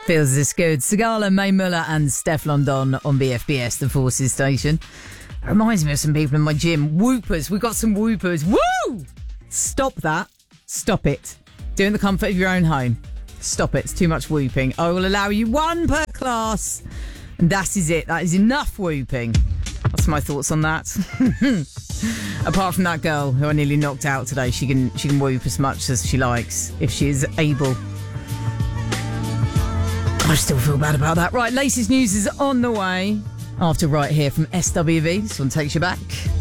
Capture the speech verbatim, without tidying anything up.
Feels this good. Sigala, May Muller and Steph London on B F B S, the Forces station. It reminds me of some people in my gym. Whoopers. We've got some whoopers. Woo! Stop that. Stop it. Do it in the comfort of your own home. Stop it. It's too much whooping. I will allow you one per class. And that is it. That is enough whooping. That's my thoughts on that. Apart from that girl who I nearly knocked out today, she can she can whoop as much as she likes if she is able. I still feel bad about that. Right, latest news is on the way after Right Here from S W V. This one takes you back.